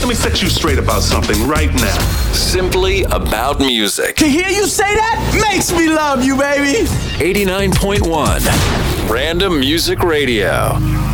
Let me set you straight about something right now. Simply About Music. To hear you say that makes me love you, baby. 89.1 Random Music Radio.